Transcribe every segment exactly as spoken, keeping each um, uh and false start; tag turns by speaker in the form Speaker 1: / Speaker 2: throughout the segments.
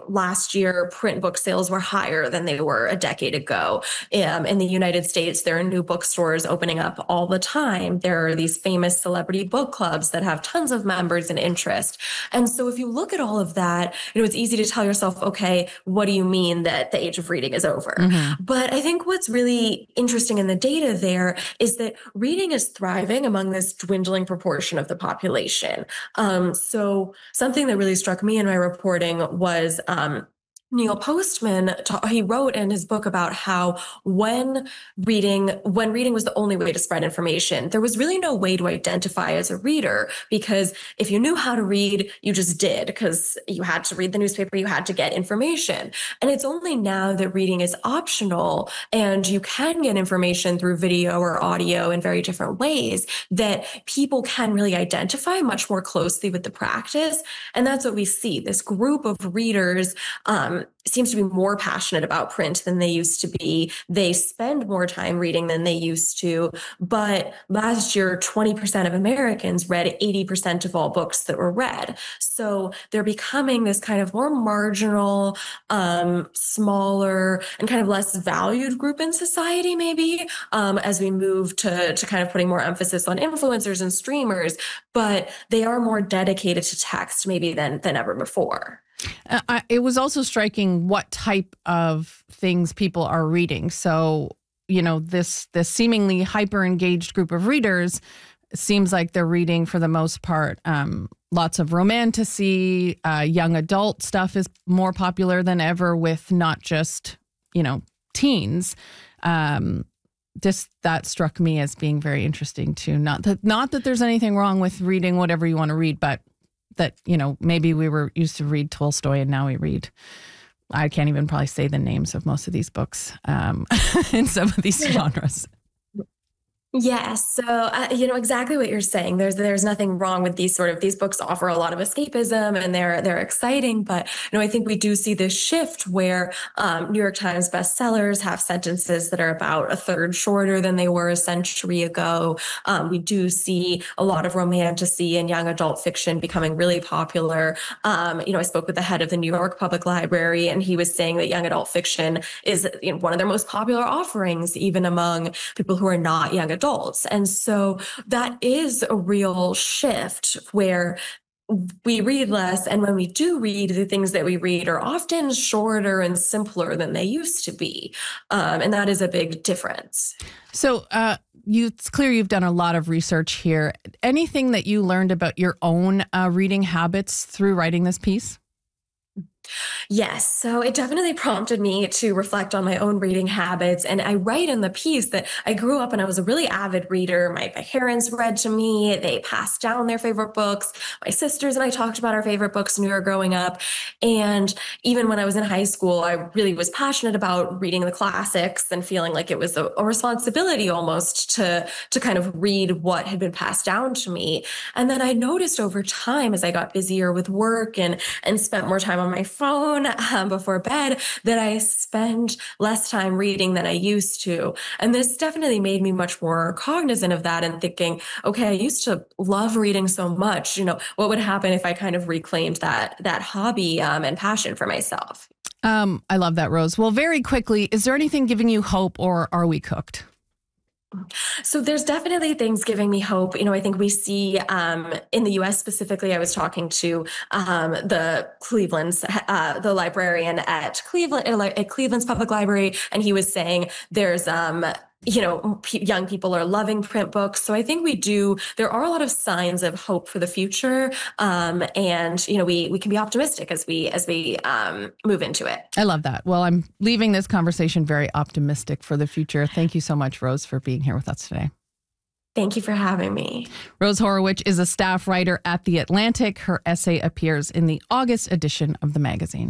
Speaker 1: last year, print book sales were higher than they were a decade ago. Um, in the United States, there are new bookstores opening up all the time. There are these famous celebrity book clubs that have tons of members and interest. And so if you look at all of that, you know, it's easy to tell yourself, okay, what do you mean that the age of reading is over? Mm-hmm. But I think what's really interesting in the data there is that reading is thriving among this dwindling proportion of the population. Um, so something that really struck me in my reporting was um, Neil Postman, he wrote in his book about how when reading, when reading was the only way to spread information, there was really no way to identify as a reader, because if you knew how to read, you just did, because you had to read the newspaper, you had to get information. And it's only now that reading is optional and you can get information through video or audio in very different ways that people can really identify much more closely with the practice. And that's what we see. This group of readers, um, seems to be more passionate about print than they used to be. They spend more time reading than they used to. But last year, twenty percent of Americans read eighty percent of all books that were read. So they're becoming this kind of more marginal, um, smaller, and kind of less valued group in society, maybe, um, as we move to, to kind of putting more emphasis on influencers and streamers. But they are more dedicated to text maybe than, than ever before.
Speaker 2: Uh, I, it was also striking what type of things people are reading. So, you know, this this seemingly hyper-engaged group of readers seems like they're reading, for the most part, um, lots of romantasy. Uh, young adult stuff is more popular than ever with not just, you know, teens. Um, just that struck me as being very interesting, too. Not that, not that there's anything wrong with reading whatever you want to read, but that, you know, maybe we were used to read Tolstoy and now we read, I can't even probably say the names of most of these books um, in some of these genres.
Speaker 1: Yes. So, uh, you know, exactly what you're saying. There's there's nothing wrong with these sort of, these books offer a lot of escapism and they're they're exciting. But, you know, I think we do see this shift where um, New York Times bestsellers have sentences that are about a third shorter than they were a century ago. Um, we do see a lot of romantasy and young adult fiction becoming really popular. Um, you know, I spoke with the head of the New York Public Library, and he was saying that young adult fiction is, you know, one of their most popular offerings, even among people who are not young adults. Adults. And so that is a real shift where we read less. And when we do read, the things that we read are often shorter and simpler than they used to be. Um, and that is a big difference.
Speaker 2: So uh, you, it's clear you've done a lot of research here. Anything that you learned about your own uh, reading habits through writing this piece?
Speaker 1: Yes. So it definitely prompted me to reflect on my own reading habits. And I write in the piece that I grew up and I was a really avid reader. My, my parents read to me. They passed down their favorite books. My sisters and I talked about our favorite books when we were growing up. And even when I was in high school, I really was passionate about reading the classics and feeling like it was a, a responsibility almost to, to kind of read what had been passed down to me. And then I noticed over time, as I got busier with work and, and spent more time on my phone um, before bed, that I spend less time reading than I used to. And this definitely made me much more cognizant of that and thinking, okay, I used to love reading so much. You know, what would happen if I kind of reclaimed that that hobby um, and passion for myself?
Speaker 2: Um, I love that, Rose. Well, very quickly, is there anything giving you hope, or are we cooked?
Speaker 1: So there's definitely things giving me hope. You know, I think we see um, in the U S specifically, I was talking to um, the Cleveland's, uh, the librarian at Cleveland, at Cleveland's Public Library, and he was saying there's, um, you know, p- young people are loving print books. So I think we do, there are a lot of signs of hope for the future. Um, and, you know, we, we can be optimistic as we, as we um, move into it.
Speaker 2: I love that. Well, I'm leaving this conversation very optimistic for the future. Thank you so much, Rose, for being here with us today.
Speaker 1: Thank you for having me.
Speaker 2: Rose Horowitz is a staff writer at The Atlantic. Her essay appears in the August edition of the magazine.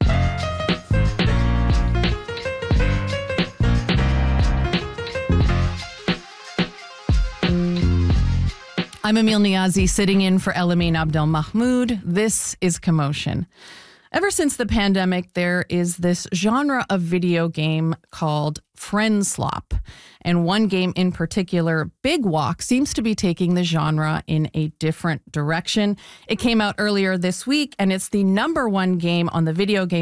Speaker 2: I'm Emil Niazi, sitting in for Elamin Abdelmahmoud. This is Commotion. Ever since the pandemic, there is this genre of video game called Friend Slop. And one game in particular, Big Walk, seems to be taking the genre in a different direction. It came out earlier this week, and it's the number one game on the video game